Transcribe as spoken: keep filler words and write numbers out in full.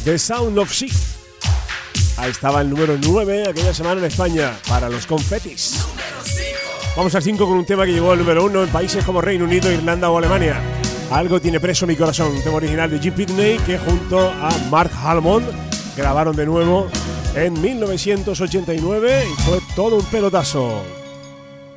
The Sound of Sea. Ahí estaba el número nueve aquella semana en España para los Confetis. Vamos al cinco con un tema que llegó al número uno en países como Reino Unido, Irlanda o Alemania. Algo tiene preso mi corazón, un tema original de Jim Pitney que junto a Mark Almond grabaron de nuevo en mil novecientos ochenta y nueve y fue todo un pelotazo.